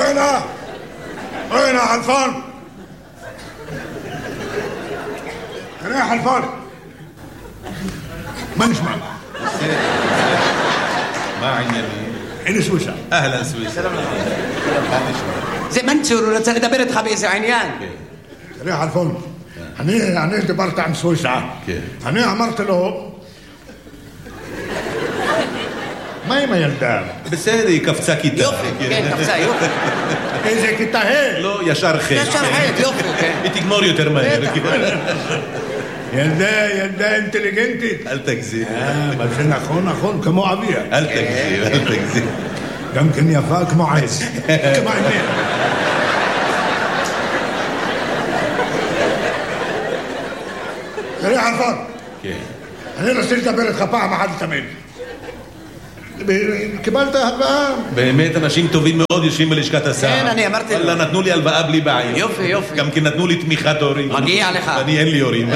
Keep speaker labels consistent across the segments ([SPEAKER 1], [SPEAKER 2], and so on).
[SPEAKER 1] وين حلفان؟ انا حلفان ما نسمع
[SPEAKER 2] ما عندنا
[SPEAKER 1] هنا سويسرا.
[SPEAKER 2] اهلا سويسرا.
[SPEAKER 3] زي ما انتوا دبرت خبيث عينيان.
[SPEAKER 1] انا حلفان أنا دبرت عن سويسرا. أنا عمرت له ما يلدام
[SPEAKER 2] بس هذه كفتة كتا
[SPEAKER 3] يوفي كفتة يوفي
[SPEAKER 1] إذا كتا هي
[SPEAKER 2] لو يشار خير
[SPEAKER 3] يوفي
[SPEAKER 2] بتجموريو ترماني
[SPEAKER 1] يلدا انتليجنتي
[SPEAKER 2] التكزي
[SPEAKER 1] بس أخون كمو عبية
[SPEAKER 2] التكزي
[SPEAKER 1] يمكن يفاك معز كما عندي خليه عرفان أنا رسلت بيرت خفاها ما حد تمين קיבלת הלוואה.
[SPEAKER 2] באמת אנשים טובים מאוד יושבים בלשכת השר.
[SPEAKER 3] כן, אני אמרתי לו.
[SPEAKER 2] אללה, נתנו לי הלוואה בלי בעיה.
[SPEAKER 3] יופי.
[SPEAKER 2] גם כי נתנו לי תמיכת הורים.
[SPEAKER 3] מגיע לך.
[SPEAKER 2] אני אין לי הורים.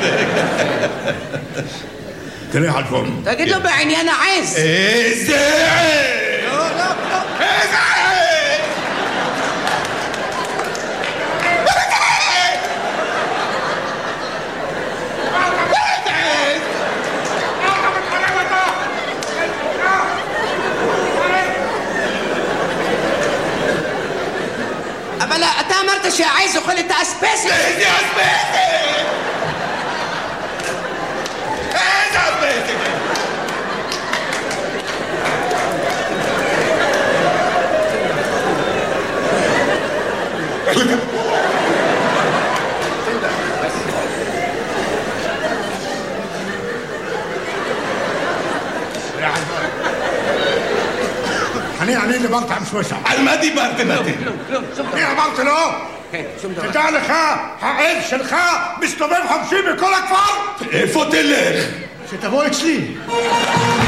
[SPEAKER 1] תראה חלפון.
[SPEAKER 3] תגיד לו בעניין העז.
[SPEAKER 2] איזה עז!
[SPEAKER 3] לא.
[SPEAKER 2] איזה עז!
[SPEAKER 3] אבל אתה אמרת שהעז אוכל את האספסת.
[SPEAKER 2] איזה אספסת? איזה אספסת?
[SPEAKER 1] אני דיברת עם סוויסה.
[SPEAKER 2] על מה דיברתם אתם?
[SPEAKER 1] אני אמרתי לו, תדע לך, העז שלך מסתובב חופשי בכל הכפר.
[SPEAKER 2] איפה תלך?
[SPEAKER 1] שתבוא אצלי.